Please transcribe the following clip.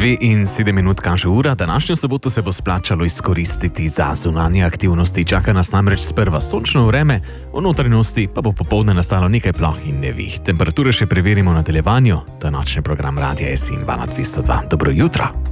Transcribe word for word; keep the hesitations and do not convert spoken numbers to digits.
Dve in sedem minut kaže ura, današnjo soboto se bo splačalo izkoristiti za zunanje aktivnosti. Čaka nas namreč sprva sončno vreme, v notranjosti pa bo popoldne nastalo nekaj ploh in nevih. Temperature še preverimo v nadaljevanju, to je nočni program Radia S I in Vala dvesto dva. Dobro jutro!